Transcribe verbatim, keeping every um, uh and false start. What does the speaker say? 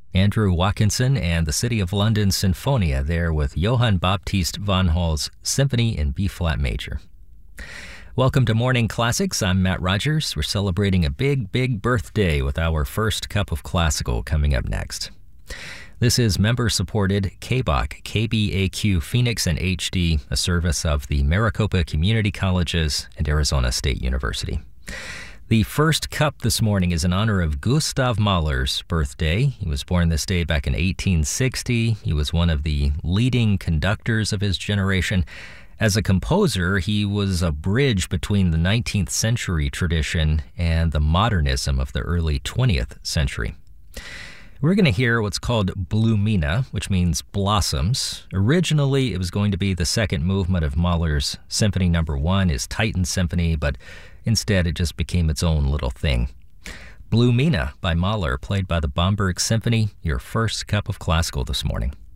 Andrew Watkinson and the City of London Sinfonia there with Johann Baptist von Hall's Symphony in B-flat major. Welcome to Morning Classics. I'm Matt Rogers. We're celebrating a big, big birthday with our first cup of classical coming up next. This is member-supported K B O C, K B A Q Phoenix and H D, a service of the Maricopa Community Colleges and Arizona State University. The first cup this morning is in honor of Gustav Mahler's birthday. He was born this day back in eighteen sixty. He was one of the leading conductors of his generation. As a composer, he was a bridge between the nineteenth century tradition and the modernism of the early twentieth century. We're going to hear what's called Blumina, which means blossoms. Originally, it was going to be the second movement of Mahler's Symphony Number One, his Titan Symphony, but instead it just became its own little thing. Blumina by Mahler, played by the Bamberg Symphony, your first cup of classical this morning.